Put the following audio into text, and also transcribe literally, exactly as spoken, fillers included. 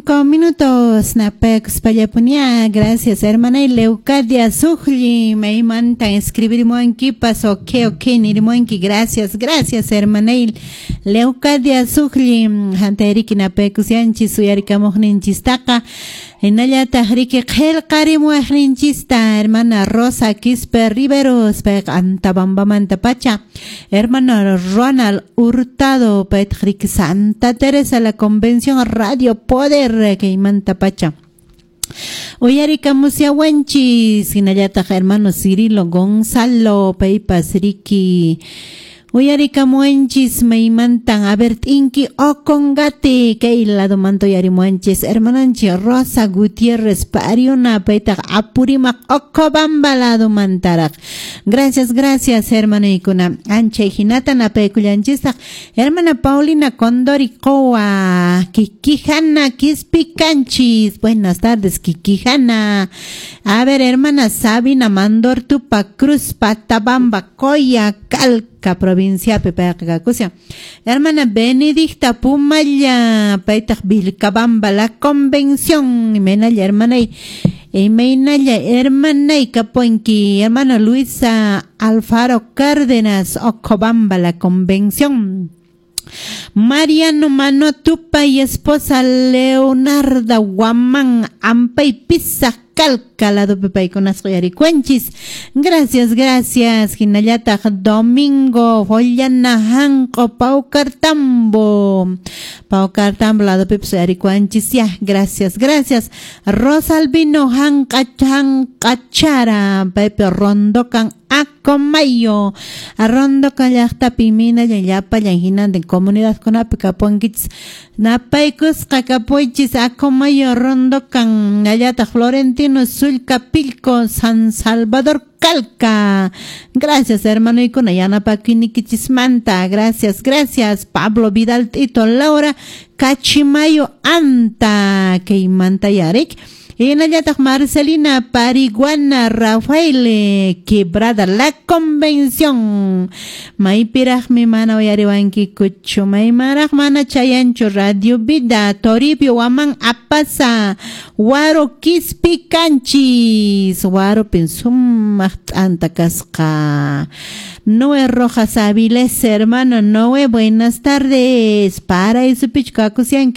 cinco minutos. Napex payapunia. Gracias, hermana. Y Leucadia Sujli. Me manta escribir moenki. Paso, ok, ok, ni moenki. Gracias, gracias, hermana. Y Leucadia Sujli. Hanteriki napex yanchi suyarika mojninchistaka. Enaya tahriki khel karimu ahrinchista. Hermana Rosa Quispe Riveros. Pek antabamba mantapacha. Hermano Ronald Hurtado. Pek Santa Teresa, la Convención Radio Poder que imanta pacha. Oyarika Musiawenchi, Sinayata hermano Cirilo Gonzalo, Peipas Riki. Uyarika muenchis me imantan abert inki o congate que ilado manto yari muenchis hermananchi Rosa Gutiérrez pariuna peita apurimak okobamba lado mantarak. Gracias, gracias hermano ikuna anche hinata na pekulanchista hermana Paulina Condoricoa Kikijana Kispicanchis. Buenas tardes Kikijana. A ver hermana Sabina Mandor Tupa Cruz Patabamba Coya Calca provincia Pepecacusia. Hermana Benedicta Pumaya Paitach Vilcabamba la Convención. Menaya hermana y Menaya hermana y Capuenqui. Hermana Luisa Alfaro Cárdenas Ocobamba la Convención. Mariano Mano Tupa y esposa Leonarda Guamán Ampa y Pisa Calcalado Pepa y con Ascoyaricuenchis. Gracias, gracias. Ginayata Domingo Follana Hanco Pau Cartambo Pau Cartambo lado Pepsaricuenchis. Ya, gracias, gracias. Rosalvino Hancachara Pepe Rondocan Acomayo Arrondo Callacta Pimina Yayapa Yanginan de comunidad con Apicaponquits Napaicus Cacapoichis Acomayo Rondo Can Ayata Florentino Sulca Pilco San Salvador Calca. Gracias hermano y con Ayana Paquiniquichismanta. Gracias, gracias. Pablo Vidal Tito Laura Cachimayo Anta que imanta Yarek. Y en allá Marcelina Pariguana Rafael Quebrada la Convención. Maipiraj mi mana oyariwanki kucho maimaraj mana chayancho Radio Vida Toribio Waman Apasa Waro Kispi Canchis Waro Pensum Antakasca. Noé Rojas Aviles hermano Noé buenas tardes para eso pichcacusian